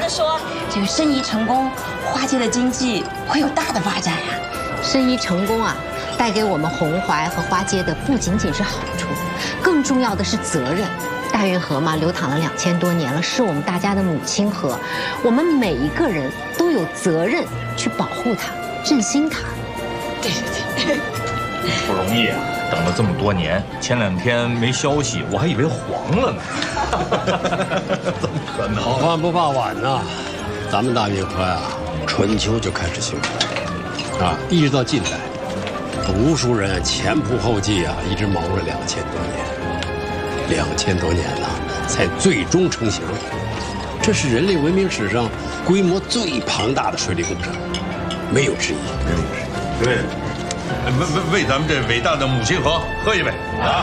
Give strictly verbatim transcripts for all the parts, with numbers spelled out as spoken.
的说，这个申遗成功，花街的经济会有大的发展呀。 申遗成功啊，带给我们红淮和花街的不仅仅是好处，更重要的是责任。大运河嘛，流淌了两千多年了，是我们大家的母亲河，我们每一个人都有责任去保护它，振兴它。 对对对， 不容易啊，等了这么多年，前两天没消息，我还以为黄了呢。怎么可能？ 好饭不怕晚呐，咱们大运河呀，春秋就开始修，啊，一直到近代，无数人前仆后继啊，一直忙了两千多年，两千多年了，才最终成型。这是人类文明史上规模最庞大的水利工程，没有之一，没有之一。 对，为为为咱们这伟大的母亲河喝一杯啊！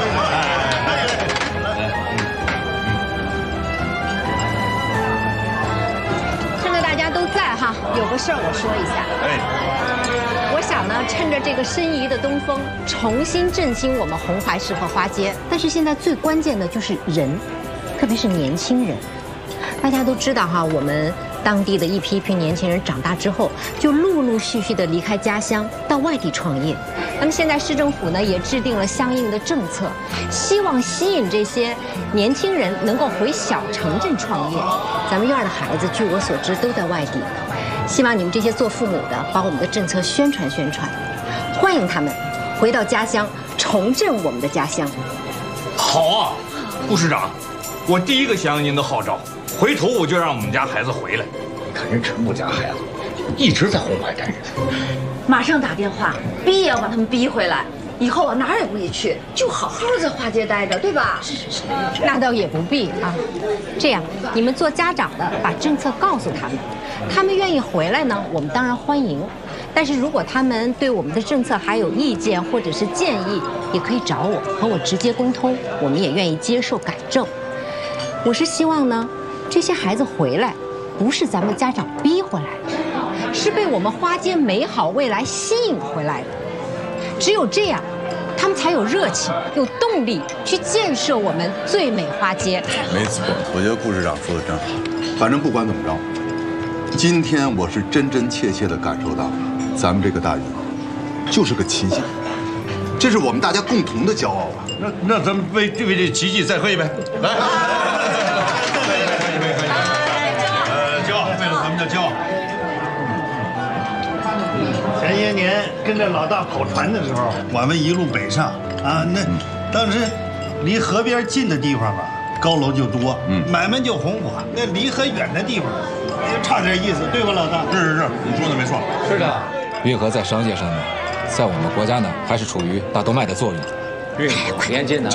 趁着大家都在哈，有个事儿我说一下。 哎， 我想呢，趁着这个申遗的东风，重新振兴我们红淮市和花街。但是现在最关键的就是人，特别是年轻人。大家都知道哈，我们当地的一批一批年轻人长大之后，就陆陆续续的离开家乡到外地创业。那么现在市政府呢也制定了相应的政策，希望吸引这些年轻人能够回小城镇创业。咱们院的孩子，据我所知都在外地，希望你们这些做父母的把我们的政策宣传宣传，欢迎他们回到家乡，重振我们的家乡。 好啊，顾市长，我第一个响应您的号召。回头我就让我们家孩子回来。你看人陈某家孩子一直在红淮待着， 马上打电话，逼也要把他们逼回来。以后啊哪儿也不许去，就好好在花街待着，对吧？是是是， 那倒也不必啊。这样，你们做家长的把政策告诉他们，他们愿意回来呢，我们当然欢迎。但是如果他们对我们的政策还有意见或者是建议，也可以找我，和我直接沟通，我们也愿意接受改正。我是希望呢，这些孩子回来，不是咱们家长逼回来的，是被我们花街美好未来吸引回来的。只有这样，他们才有热情、有动力去建设我们最美花街。 没错，我觉得顾市长说的真好。反正不管怎么着，今天我是真真切切地感受到，咱们这个大运河就是个奇迹，这是我们大家共同的骄傲啊！ 那那咱们为为这奇迹再喝一杯，来。骄傲。 前些年跟着老大跑船的时候，我们一路北上啊，那当时离河边近的地方吧，高楼就多，嗯，买卖就红火；那离河远的地方，差点意思，对吧，老大？ 是是是，你说的没错。 是的，运河在商业上呢，在我们国家呢，还是处于大动脉的作用。运河连接呢。